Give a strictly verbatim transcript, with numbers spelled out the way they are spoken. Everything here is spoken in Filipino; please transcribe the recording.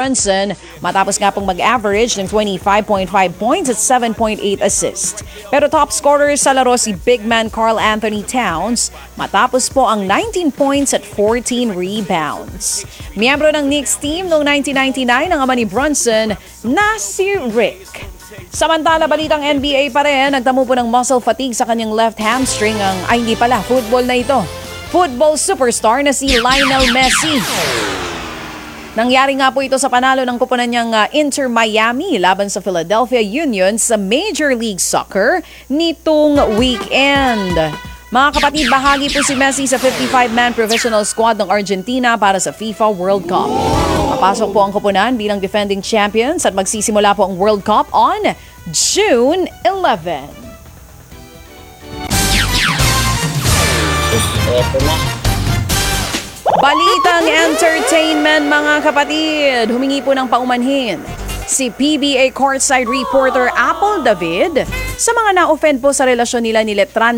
Brunson matapos nga pong mag-average ng twenty-five point five points at seven point eight assists. Pero top scorer sa laro si big man Karl Anthony Towns matapos po ang nineteen points at fourteen rebounds. Miyembro ng Knicks team noong nineteen ninety-nine ang ama ni Brunson na si Rick. Samantala, balitang N B A pa rin, nagtamo po ng muscle fatigue sa kanyang left hamstring ang, ay hindi pala, football na ito. Football superstar na si Lionel Messi. Nangyari nga po ito sa panalo ng kupunan niyang uh, Inter Miami laban sa Philadelphia Union sa Major League Soccer nitong weekend. Mga kapatid, bahagi po si Messi sa fifty-five man professional squad ng Argentina para sa FIFA World Cup. Papasok po ang kupunan bilang defending champions at magsisimula po ang World Cup on June eleventh. Balitang entertainment mga kapatid, humingi po ng paumanhin si P B A courtside reporter Apple David sa mga na-offend po sa relasyon nila ni Letran